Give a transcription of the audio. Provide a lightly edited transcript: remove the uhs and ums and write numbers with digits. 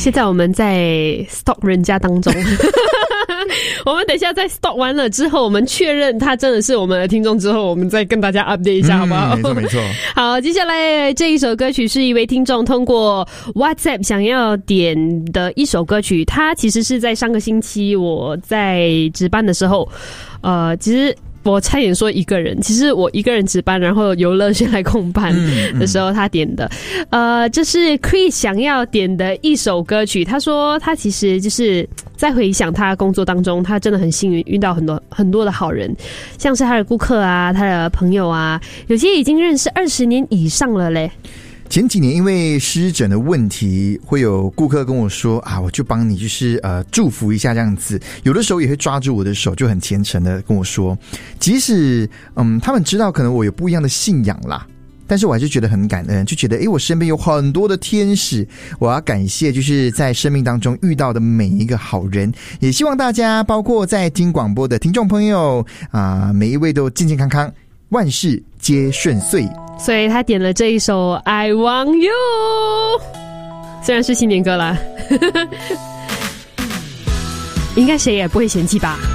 现在我们在 stalk 人家当中。我们等一下在 stalk 完了之后，我们确认他真的是我们的听众之后，我们再跟大家 update 一下，好不好？ 没错没错。 好，接下来这一首歌曲是一位听众通过 WhatsApp 想要点的一首歌曲，它其实是在上个星期我在值班的时候，其实我差点说一个人，其实我一个人值班，然后游乐轩来控班的时候他点的，这是 Chris 想要点的一首歌曲。他说他其实就是在回想他工作当中，他真的很幸运遇到很多的好人，像是他的顾客啊，他的朋友啊，有些已经认识20年以上了嘞。 前几年因为湿疹的问题，会有顾客跟我说啊，我就帮你就是祝福一下这样子。有的时候也会抓住我的手，就很虔诚的跟我说，即使他们知道可能我有不一样的信仰啦，但是我还是觉得很感恩，就觉得我身边有很多的天使，我要感谢就是在生命当中遇到的每一个好人，也希望大家包括在听广播的听众朋友每一位都健健康康，万事皆顺遂。 所以他点了这一首 I Want You， 虽然是新年歌啦，应该谁也不会嫌弃吧。